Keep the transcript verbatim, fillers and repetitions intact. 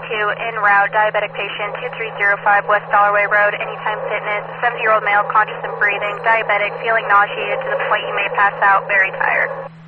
two, en route, diabetic patient, two three zero five West Dollarway Road, Anytime Fitness, seventy-year-old male, conscious and breathing, diabetic, feeling nauseated to the point you may pass out, very tired.